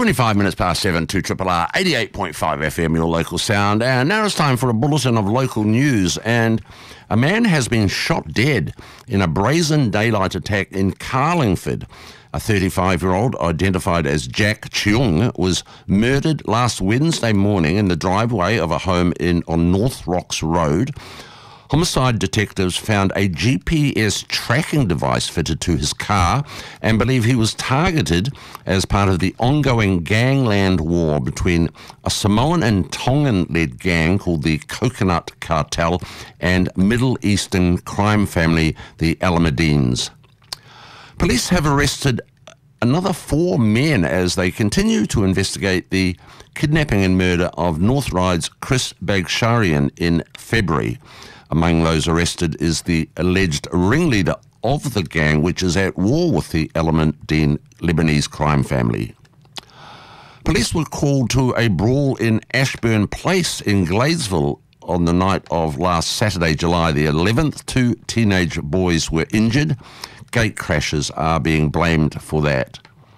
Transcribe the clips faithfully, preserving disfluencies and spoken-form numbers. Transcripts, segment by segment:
twenty-five minutes past seven to Triple R, eighty-eight point five F M, your local sound. And now it's time for a bulletin of local news. And a man has been shot dead in a brazen daylight attack in Carlingford. A thirty-five-year-old, identified as Jack Cheung, was murdered last Wednesday morning in the driveway of a home in on North Rocks Road. Homicide detectives found a G P S tracking device fitted to his car and believe he was targeted as part of the ongoing gangland war between a Samoan and Tongan-led gang called the Coconut Cartel and Middle Eastern crime family, the Alameddines. Police have arrested another four men as they continue to investigate the kidnapping and murder of North Ryde's Chris Bagsharian in February. Among those arrested is the alleged ringleader of the gang, which is at war with the Alameddine Lebanese crime family. Police were called to a brawl in Ashburn Place in Gladesville on the night of last Saturday, July the eleventh. Two teenage boys were injured. Gate crashes are being blamed for that.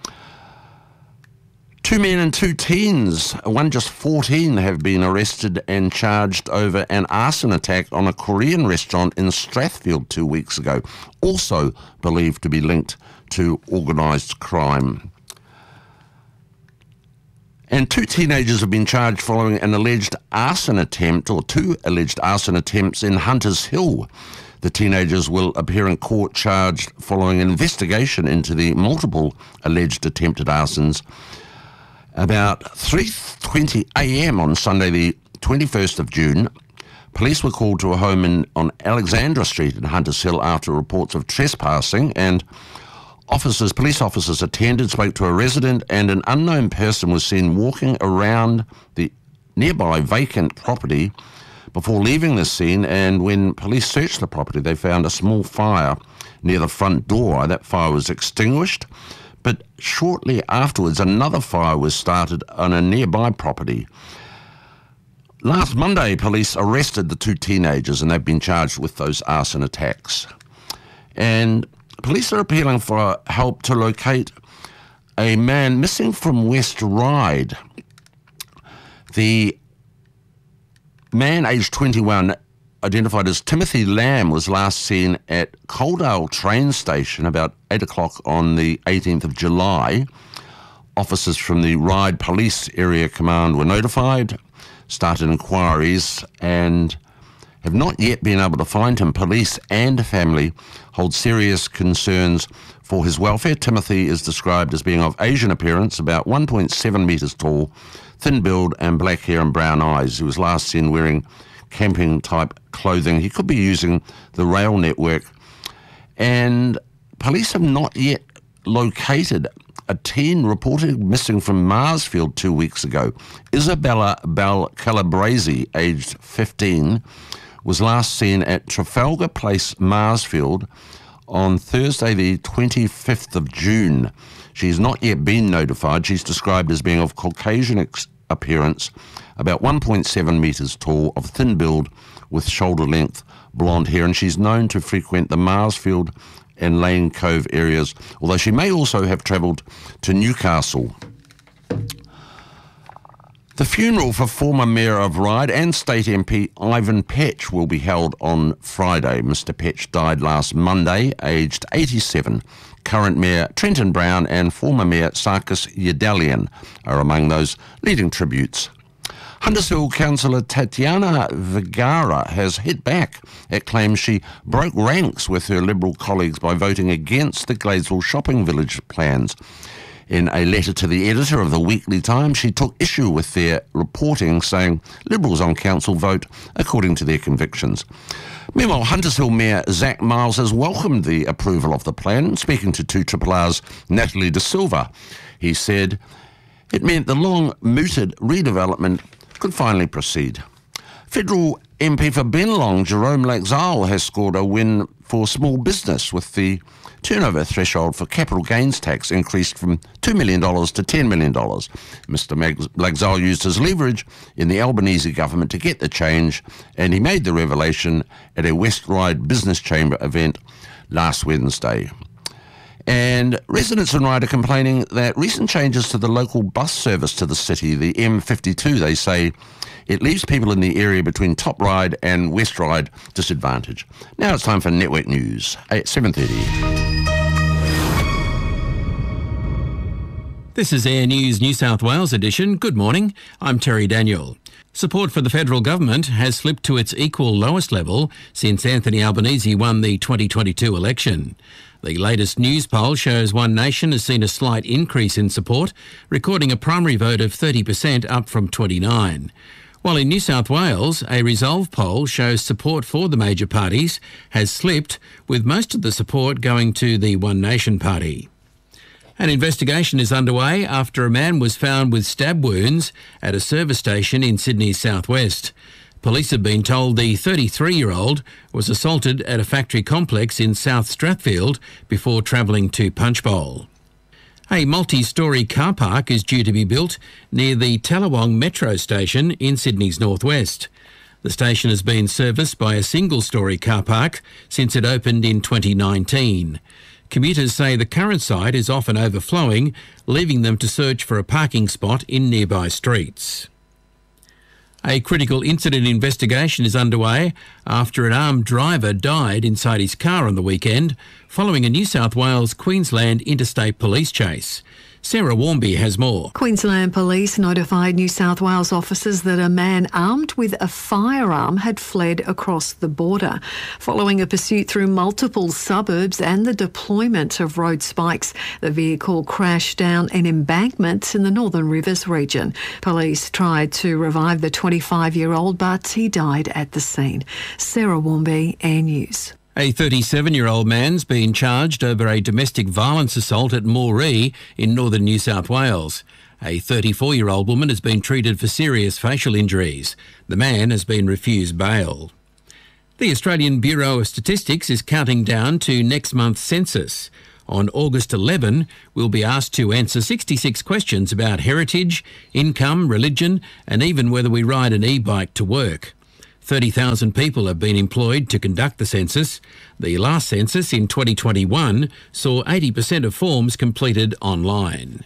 Two men and two teens, one just fourteen, have been arrested and charged over an arson attack on a Korean restaurant in Strathfield two weeks ago, also believed to be linked to organised crime. And two teenagers have been charged following an alleged arson attempt, or two alleged arson attempts in Hunters Hill. The teenagers will appear in court charged following an investigation into the multiple alleged attempted arsons. About three twenty a m on Sunday the twenty-first of June, police were called to a home in, on Alexandra Street in Hunters Hill after reports of trespassing, and officers, police officers attended, spoke to a resident, and an unknown person was seen walking around the nearby vacant property before leaving the scene. And when police searched the property, they found a small fire near the front door. That fire was extinguished, but shortly afterwards, another fire was started on a nearby property. Last Monday, police arrested the two teenagers, and they've been charged with those arson attacks. And police are appealing for help to locate a man missing from West Ryde. The man, aged twenty-one, identified as Timothy Lamb, was last seen at Coaldale train station about eight o'clock on the eighteenth of July. Officers from the Ryde Police Area Command were notified, started inquiries, and have not yet been able to find him. Police and family hold serious concerns for his welfare. Timothy is described as being of Asian appearance, about one point seven metres tall, thin build and black hair and brown eyes. He was last seen wearing camping-type clothing. He could be using the rail network. And police have not yet located a teen reported missing from Marsfield two weeks ago. Isabella Bell Calabrese, aged fifteen, was last seen at Trafalgar Place, Marsfield, on Thursday the twenty-fifth of June. She's not yet been notified. She's described as being of Caucasian ex- appearance, about one point seven metres tall, of thin build with shoulder-length blonde hair, and she's known to frequent the Marsfield and Lane Cove areas, although she may also have travelled to Newcastle. The funeral for former Mayor of Ryde and State M P Ivan Petch will be held on Friday. Mister Petch died last Monday, aged eighty-seven. Current Mayor Trenton Brown and former Mayor Sarkis Yedalian are among those leading tributes. Hunters Hill Councillor Tatiana Vergara has hit back at claims she broke ranks with her Liberal colleagues by voting against the Gladesville shopping village plans. In a letter to the editor of the Weekly Times, she took issue with their reporting, saying Liberals on council vote according to their convictions. Meanwhile, Hunters Hill Mayor Zach Miles has welcomed the approval of the plan. Speaking to two Triple R's Natalie De Silva, he said it meant the long-mooted redevelopment could finally proceed. Federal M P for Bennelong, Jerome Laxale, has scored a win for small business, with the turnover threshold for capital gains tax increased from two million dollars to ten million dollars. Mister Laxale used his leverage in the Albanese government to get the change, and he made the revelation at a West Ryde Business Chamber event last Wednesday. And residents in Ryde are complaining that recent changes to the local bus service to the city, the M fifty-two, they say, it leaves people in the area between Top Ryde and West Ryde disadvantaged. Now it's time for Network News at seven thirty. This is Air News New South Wales edition. Good morning, I'm Terry Daniel. Support for the federal government has slipped to its equal lowest level since Anthony Albanese won the twenty twenty-two election. The latest news poll shows One Nation has seen a slight increase in support, recording a primary vote of thirty percent up from twenty-nine. While in New South Wales, a Resolve poll shows support for the major parties has slipped, with most of the support going to the One Nation party. An investigation is underway after a man was found with stab wounds at a service station in Sydney's southwest. Police have been told the thirty-three-year-old was assaulted at a factory complex in South Strathfield before travelling to Punchbowl. A multi-storey car park is due to be built near the Tallawong Metro station in Sydney's northwest. The station has been serviced by a single-storey car park since it opened in twenty nineteen. Commuters say the current site is often overflowing, leaving them to search for a parking spot in nearby streets. A critical incident investigation is underway after an armed driver died inside his car on the weekend following a New South Wales-Queensland interstate police chase. Sarah Warmby has more. Queensland Police notified New South Wales officers that a man armed with a firearm had fled across the border. Following a pursuit through multiple suburbs and the deployment of road spikes, the vehicle crashed down an embankment in the Northern Rivers region. Police tried to revive the twenty-five-year-old, but he died at the scene. Sarah Warmby, Air News. A thirty-seven-year-old man's been charged over a domestic violence assault at Moree in northern New South Wales. A thirty-four-year-old woman has been treated for serious facial injuries. The man has been refused bail. The Australian Bureau of Statistics is counting down to next month's census. On August eleventh, we'll be asked to answer sixty-six questions about heritage, income, religion, and even whether we ride an e-bike to work. thirty thousand people have been employed to conduct the census. The last census in twenty twenty-one saw eighty percent of forms completed online.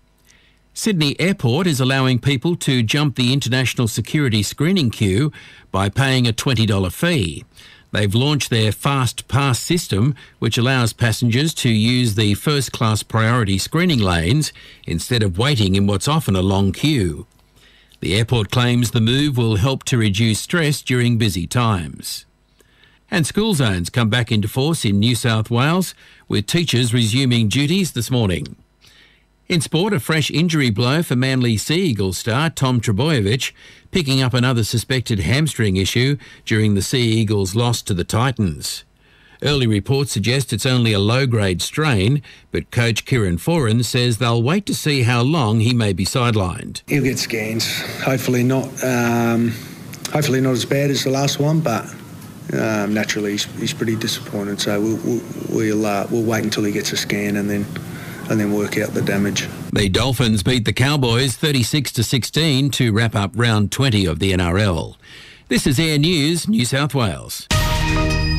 Sydney Airport is allowing people to jump the international security screening queue by paying a twenty dollars fee. They've launched their Fast Pass system, which allows passengers to use the first-class priority screening lanes instead of waiting in what's often a long queue. The airport claims the move will help to reduce stress during busy times. And school zones come back into force in New South Wales, with teachers resuming duties this morning. In sport, a fresh injury blow for Manly Sea Eagles star Tom Trbojevic, picking up another suspected hamstring issue during the Sea Eagles' loss to the Titans. Early reports suggest it's only a low-grade strain, but coach Kieran Foran says they'll wait to see how long he may be sidelined. He'll get scans. Hopefully not. Um, hopefully not as bad as the last one, but um, naturally he's, he's pretty disappointed. So we'll we'll we'll, uh, we'll wait until he gets a scan and then and then work out the damage. The Dolphins beat the Cowboys thirty-six to sixteen to wrap up round twenty of the N R L. This is Air News New South Wales.